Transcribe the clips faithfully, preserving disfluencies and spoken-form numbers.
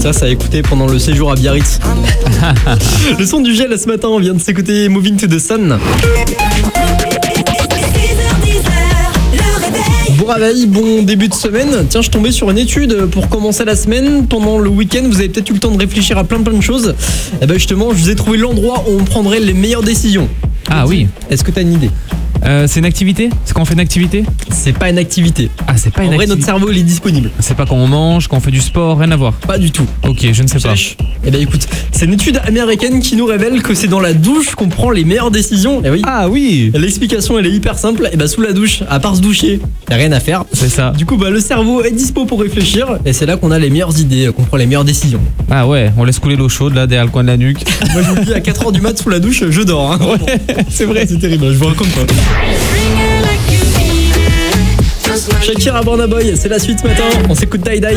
Ça, ça a écouté pendant le séjour à Biarritz. Le son du gel ce matin, on vient de s'écouter Moving to the Sun. Bon réveil, bon début de semaine. Tiens, je tombais sur une étude pour commencer la semaine. Pendant le week-end, vous avez peut-être eu le temps de réfléchir à plein plein de choses. Et ben justement, je vous ai trouvé l'endroit où on prendrait les meilleures décisions. Ah oui. Est-ce que t'as une idée? Euh, c'est une activité? C'est quand on fait une activité? C'est pas une activité. Ah, c'est pas en une vrai, activité. notre cerveau, il est disponible. C'est pas quand on mange, quand on fait du sport, rien à voir. Pas du tout. Ok, je ne sais pas. Eh ben écoute, c'est une étude américaine qui nous révèle que c'est dans la douche qu'on prend les meilleures décisions. Eh oui. Ah oui. L'explication, elle est hyper simple. Et bah sous la douche, à part se doucher, y a rien à faire. C'est ça. Du coup, bah le cerveau est dispo pour réfléchir et c'est là qu'on a les meilleures idées, qu'on prend les meilleures décisions. Ah ouais, on laisse couler l'eau chaude là derrière le coin de la nuque. Moi je vous le dis, à quatre heures du mat sous la douche, je dors. Hein. Ouais, c'est vrai. C'est terrible, je vous raconte pas. Shakira, Burna Boy, c'est la suite ce matin. On s'écoute Die Die.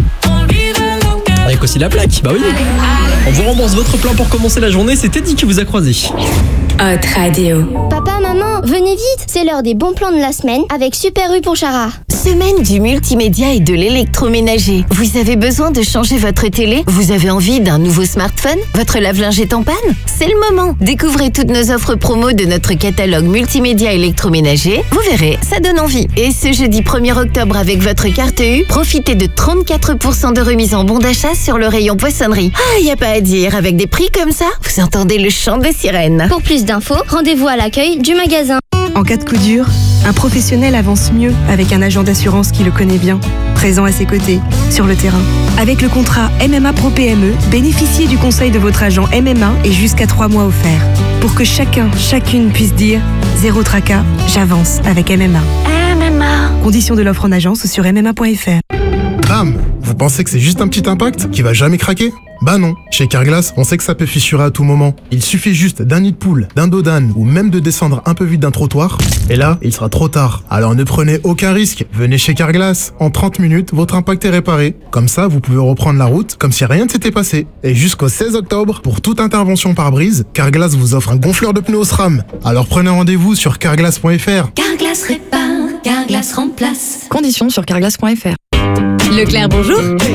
Avec aussi la plaque, bah oui. On vous rembourse votre plein pour commencer la journée. C'est Teddy qui vous a croisé. Hot Radio. Papa, maman, venez vite. C'est l'heure des bons plans de la semaine avec Super U pour Chara. Semaine du multimédia et de l'électroménager. Vous avez besoin de changer votre télé? Vous avez envie d'un nouveau smartphone? Votre lave-linge est en panne? C'est le moment. Découvrez toutes nos offres promo de notre catalogue multimédia électroménager. Vous verrez, ça donne envie. Et ce jeudi premier octobre avec votre carte U, profitez de trente-quatre pour cent de remise en bon d'achat sur le rayon poissonnerie. Ah, y a pas à dire, avec des prix comme ça, vous entendez le chant des sirènes. Pour plus d'infos, rendez-vous à l'accueil du magasin. En cas de coup dur, un professionnel avance mieux avec un agent d'assurance qui le connaît bien, présent à ses côtés, sur le terrain. Avec le contrat M M A Pro P M E, bénéficiez du conseil de votre agent M M A et jusqu'à trois mois offerts. Pour que chacun, chacune puisse dire « Zéro tracas, j'avance avec M M A ». M M A. Conditions de l'offre en agence sur m m a point f r. Bam! Vous pensez que c'est juste un petit impact qui va jamais craquer? Bah non, chez Carglass, on sait que ça peut fissurer à tout moment. Il suffit juste d'un nid de poule, d'un dos d'âne ou même de descendre un peu vite d'un trottoir, et là, il sera trop tard. Alors ne prenez aucun risque, venez chez Carglass. En trente minutes, votre impact est réparé. Comme ça, vous pouvez reprendre la route comme si rien ne s'était passé. Et jusqu'au seize octobre, pour toute intervention par brise, Carglass vous offre un gonfleur de pneus au SRAM. Alors prenez rendez-vous sur carglass point f r. Carglass répare, Carglass remplace. Conditions sur carglass point f r. Leclerc, bonjour.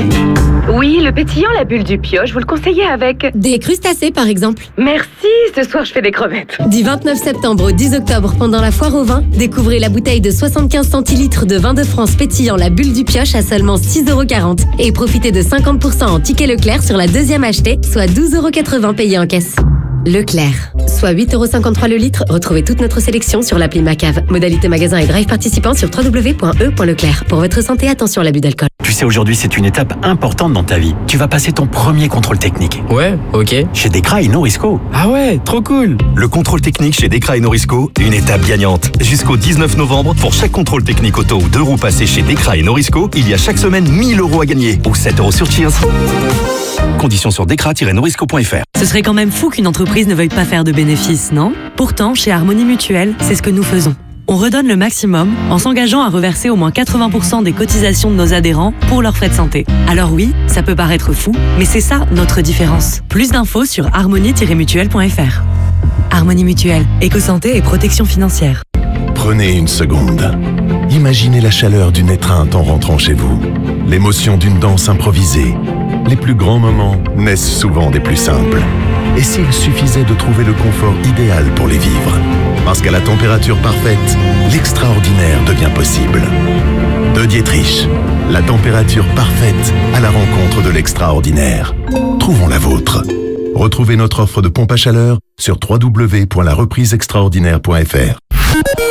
Oui, le pétillant, la bulle du pioche, vous le conseillez avec? Des crustacés, par exemple. Merci, ce soir je fais des crevettes. Du vingt-neuf septembre au dix octobre, pendant la foire au vin, découvrez la bouteille de soixante-quinze centilitres de vin de France pétillant la bulle du pioche à seulement six euros quarante. Et profitez de cinquante pour cent en ticket Leclerc sur la deuxième achetée, soit douze euros quatre-vingts payés en caisse. Leclerc, soit huit euros cinquante-trois le litre. Retrouvez toute notre sélection sur l'appli Macave. Modalité magasin et drive participant sur w w w point e point leclerc. Pour votre santé, attention à l'abus d'alcool. Tu sais, aujourd'hui, c'est une étape importante dans ta vie. Tu vas passer ton premier contrôle technique. Ouais, ok. Chez Dekra et Norisco. Ah ouais, trop cool. Le contrôle technique chez Dekra et Norisco, une étape gagnante. Jusqu'au dix-neuf novembre, pour chaque contrôle technique auto ou deux roues passées chez Dekra et Norisco, il y a chaque semaine mille euros à gagner. Ou sept euros sur Cheers. Conditions sur dekra tiret norisco point f r. Ce serait quand même fou qu'une entreprise ne veuille pas faire de bénéfices, non? Pourtant, chez Harmonie Mutuelle, c'est ce que nous faisons. On redonne le maximum en s'engageant à reverser au moins quatre-vingts pour cent des cotisations de nos adhérents pour leurs frais de santé. Alors oui, ça peut paraître fou, mais c'est ça notre différence. Plus d'infos sur harmonie tiret mutuelle point f r. Harmonie Mutuelle, éco-santé et protection financière. Prenez une seconde. Imaginez la chaleur d'une étreinte en rentrant chez vous. L'émotion d'une danse improvisée. Les plus grands moments naissent souvent des plus simples. Et s'il suffisait de trouver le confort idéal pour les vivre? Parce qu'à la température parfaite, l'extraordinaire devient possible. De Dietrich, la température parfaite à la rencontre de l'extraordinaire. Trouvons la vôtre. Retrouvez notre offre de pompe à chaleur sur w w w point la reprise extraordinaire point f r.